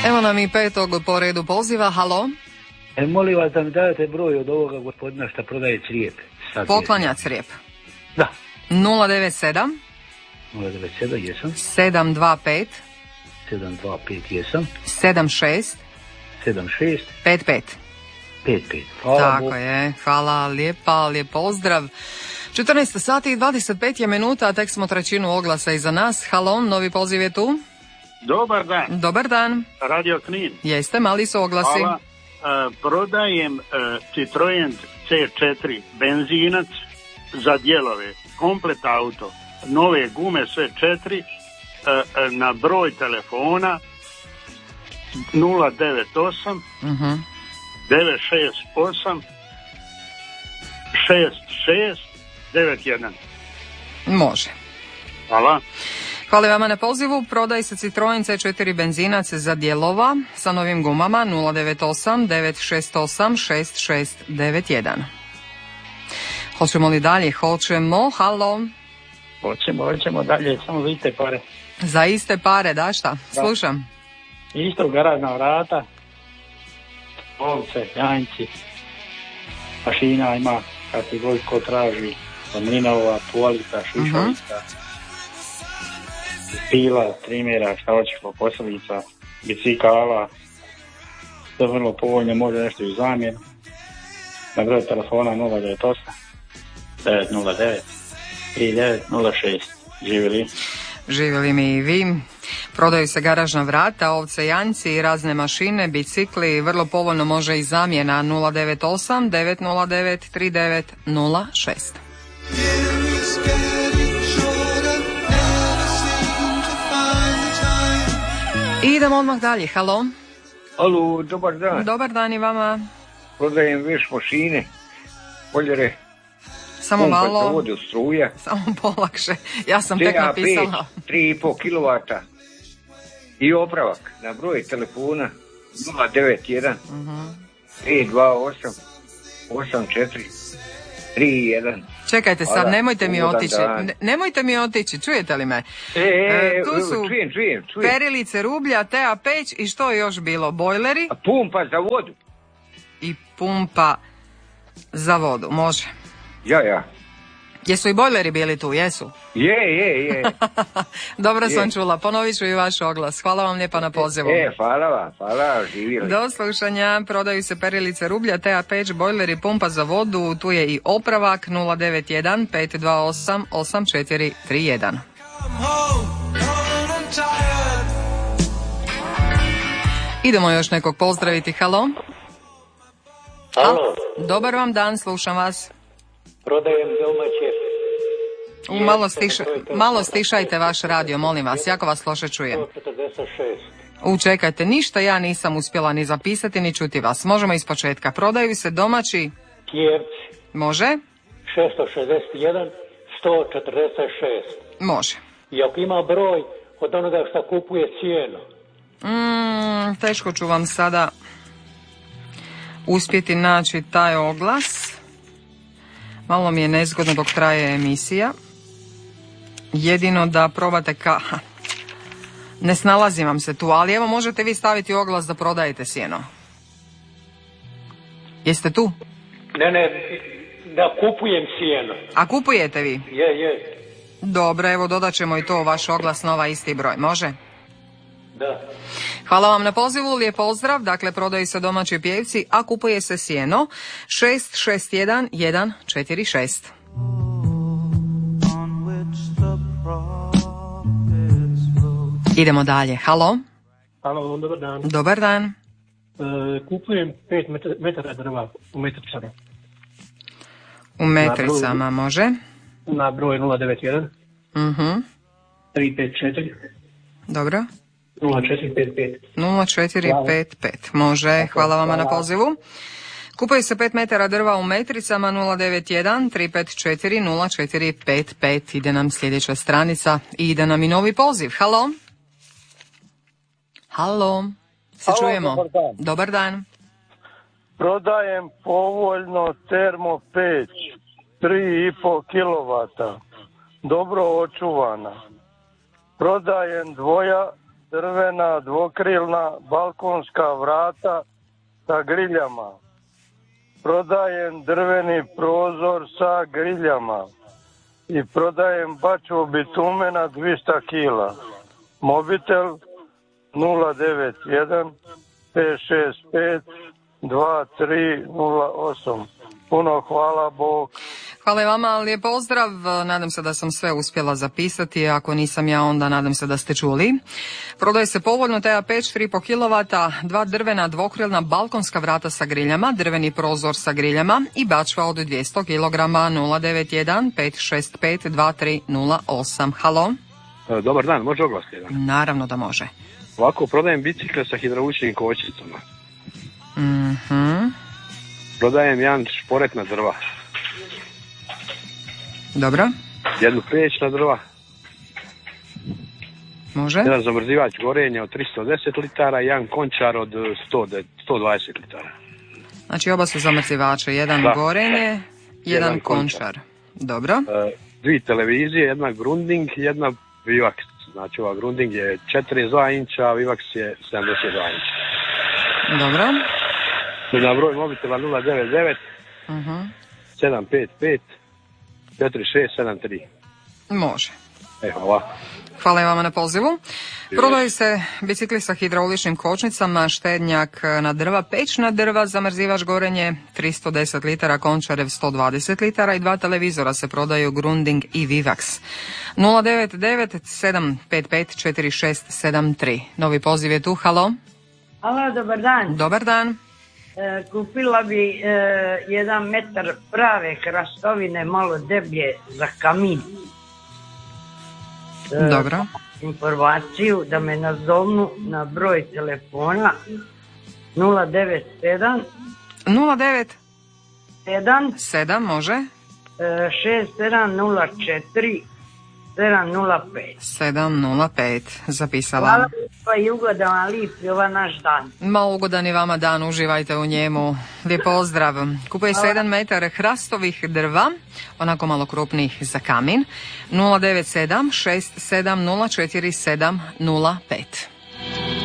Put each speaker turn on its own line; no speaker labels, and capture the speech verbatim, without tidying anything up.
Evo nam i petog po redu poziva. Halo?
E, molim vas da mi dajete broj od ovoga gospodina što prodaje crijep.
Poklanja crijep.
Da.
nula devet sedam
nula devet sedam, jesam.
sedam dva pet
sedam dva pet, jesam.
sedam šest
sedam šest
pet pet.
pet pet. Hvala
Tako
Bog.
je, hvala lijepa, lijep pozdrav. četrnaest sati i dvadeset pet je minuta, a tek smo trećinu oglasa iza nas. Halo, novi poziv je tu.
Dobar dan.
Dobar dan.
Radio Knin.
Jeste, mali su oglasi.
Hvala. E, prodajem e, Citroen C četiri benzinac za dijelove, komplet auto, nove gume sve četiri, e, e, na broj telefona nula devet osam
Uh-huh.
devet šest osam šest šest devet jedan.
Može.
Hvala.
Hvala vama na pozivu. Prodaj se Citroen C četiri benzinac za dijelova sa novim gumama nula devet osam devet šest osam šest šest devet jedan. Hoćemo li dalje? Hoćemo. Halo.
Hoćemo, hoćemo dalje, samo za iste pare.
Za iste pare, da šta? Slušam.
Isto garažna vrata, ovce, janjci, mašina ima, kad ti god ko traži, mlinova, tuvalita, šišovica, pila, trimera, šta hoćeš po posljedica, bicikala, to vrlo povoljno, može nešto i u zamjenu. Na broj telefona nula devet osam devet nula devet tri devet nula šest. Živjeli.
Živjeli mi i vi. Prodaju se garažna vrata, ovce, janjci i razne mašine, bicikli, vrlo povoljno može i zamjena nula devet osam devet nula devet tri devet nula šest. I idemo odmah dalje. Halo.
Alo, dobar dan.
Dobar dan i vama.
Prodajem veš mašine, boljere.
Samo malo.
Za vodu, struja.
Samo polakše. Ja sam tek napisala.
tri i pol kilovata. I opravak na broj telefona nula devet jedan tri dva osam osam četiri tri jedan.
Čekajte sad,
Hvala.
nemojte mi
Ugodan
otići.
dan.
Ne- Nemojte mi otići, čujete li me?
E, e,
tu su
čujem, čujem, čujem.
perilice rublja, tea peć i što je još bilo? Bojleri
A pumpa za vodu.
i pumpa za vodu. Može.
Ja, ja.
Jesu i bojleri bili tu? Jesu.
Je, je, je.
Dobro sam
Je.
čula. Ponovit ću i vaš oglas. Hvala vam lijepa na pozivu.
E, hvala vam, hvala, živjeli.
Do slušanja. Prodaju se perilice rublja, tea peć, bojleri, pumpa za vodu. Tu je i opravak nula devet jedan pet dva osam osam četiri tri jedan. Idemo još nekog pozdraviti. Halo.
Halo,
Dobar vam dan, slušam vas.
prodajem domaće.
U, malo, stiša, malo stišajte vaš radio, molim vas, jako vas loše čujem.
sto četrdeset šest.
U, čekajte, ništa ja nisam uspjela ni zapisati ni čuti vas. Možemo iz početka. Prodaju se domaći...
Kijevci,
Može?
šesto šezdeset jedan sto četrdeset šest.
Može.
I ako ima broj od onoga što kupuje cijenu.
Mm, teško ću vam sada uspjeti naći taj oglas. Malo mi je nezgodno dok traje emisija. Jedino da probate ka... Ne snalazim vam se tu, ali evo možete vi staviti oglas da prodajete sjeno. Jeste tu?
Ne, ne, da kupujem cijenu.
A kupujete vi?
Je, je,
Dobro, evo dodat ćemo i to u vaš oglas na ovaj isti broj. Može?
da.
Hvala vam na pozivu, lijep pozdrav. Dakle, prodaju se domaći pjevci, a kupuje se sjeno šest šest jedan jedan četiri šest. Idemo dalje. Halo?
Halo, dobar dan.
Dobar dan.
E, kupujem pet metara drva u metricama.
U metricama može?
Na broj nula devet jedan
Mhm.
tri pet četiri
Dobro.
nula četiri pet pet.
nula četiri pet pet. Može, hvala vama na pozivu. Kupuje se pet metara drva u metricama nula devet jedan tri pet četiri nula četiri pet pet. Ide nam sljedeća stranica i ide nam i novi poziv. Halo? Halo? Se
Halo,
čujemo?
dobar dan.
Dobar dan.
Prodajem povoljno termopeć, tri i pol kilovata, dobro očuvana. Prodajem dvoja drvena dvokrilna balkonska vrata sa griljama. Prodajem drveni prozor sa griljama. I prodajem bačvu bitumena dvjesto kila. Mobitel nula devet jedan pet šest pet dva tri nula osam. Puno hvala, Bog.
Hvala i vama, lijep pozdrav. Nadam se da sam sve uspjela zapisati, ako nisam ja, onda nadam se da ste čuli. Prodaje se povoljno T A peć tri i pol kilovata, dva drvena dvokrilna balkonska vrata sa griljama, drveni prozor sa griljama i bačva od dvjesto kilograma. Nula devet jedan pet šest pet dva tri nula osam. Halo?
Dobar dan, može oglas jedan?
Naravno da može.
Ovako, prodajem bicikle sa hidrauličnim kočnicama.
Mhm.
Prodajem jedan šporet na drva.
Dobro.
Jednu peć na drva.
Može.
Jedan zamrzivač gorenja od tristo deset litara i jedan končar od sto dvadeset litara.
Znači oba su zamrzivače, jedan
da.
gorenje, jedan,
jedan
končar. končar. Dobro.
E, dvije televizije, jedna Grundig, jedna Vivax. Znači ova Grundig je četrdeset dva inča, a Vivax je sedamdeset dva inča.
Dobro.
Na broj mobitela nula devet devet
uh-huh.
sedam pet pet četiri šest sedam tri.
Može.
E, hvala.
Hvala i vama na pozivu. Prodaju se bicikli sa hidrauličnim kočnicama, štednjak na drva, peć na drva, zamrzivač gorenje tristo deset litara, končarev sto dvadeset litara i dva televizora se prodaju Grundig i Vivax. nula devet devet sedam pet pet četiri šest sedam tri. Novi poziv je tu. Halo?
Halo, dobar dan.
Dobar dan.
E, kupila bi e, jedan metar prave krastovine, malo deblje za kamin. E,
Dobro.
Informaciju da me nazovnu na broj telefona nula devet sedam
nula devet
sedam
sedam može
e, šest sedam nula četiri sedam nula pet.
sedam nula pet. Zapisala.
Hvala pa i ugodan vam lijepi ovaj naš dan.
Ma ugodan i vama dan, uživajte u njemu. Lijep pozdrav. Kupuje se jedan metar hrastovih drva, onako malo krupnih za kamin. nula devet sedam šest sedam nula četiri sedam nula pet.